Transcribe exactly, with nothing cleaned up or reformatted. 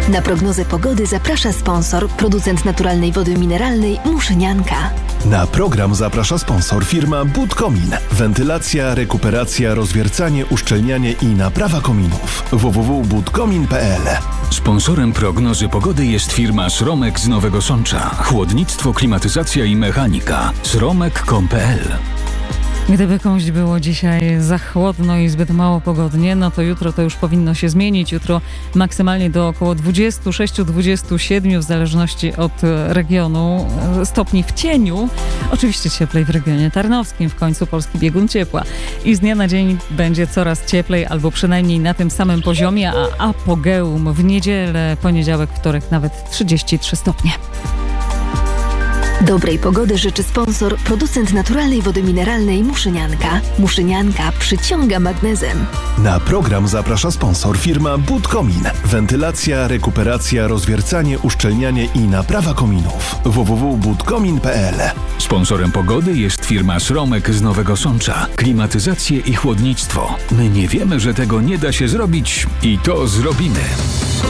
Na prognozę pogody zaprasza sponsor, producent naturalnej wody mineralnej Muszynianka. Na program zaprasza sponsor firma Budkomin. Wentylacja, rekuperacja, rozwiercanie, uszczelnianie i naprawa kominów. w w w kropka budkomin kropka p l. Sponsorem prognozy pogody jest firma Sromek z Nowego Sącza. Chłodnictwo, klimatyzacja i mechanika. sromek kropka com kropka p l. Gdyby komuś było dzisiaj za chłodno i zbyt mało pogodnie, no to jutro to już powinno się zmienić. Jutro maksymalnie do około dwudziestu sześciu do dwudziestu siedmiu, w zależności od regionu, stopni w cieniu. Oczywiście cieplej w regionie tarnowskim, w końcu polski biegun ciepła. I z dnia na dzień będzie coraz cieplej, albo przynajmniej na tym samym poziomie, a apogeum w niedzielę, poniedziałek, wtorek nawet trzydzieści trzy stopnie. Dobrej pogody życzy sponsor, producent naturalnej wody mineralnej Muszynianka. Muszynianka przyciąga magnezem. Na program zaprasza sponsor firma Budkomin. Wentylacja, rekuperacja, rozwiercanie, uszczelnianie i naprawa kominów. w w w kropka budkomin kropka p l. Sponsorem pogody jest firma Sromek z Nowego Sącza. Klimatyzację i chłodnictwo. My nie wiemy, że tego nie da się zrobić i to zrobimy.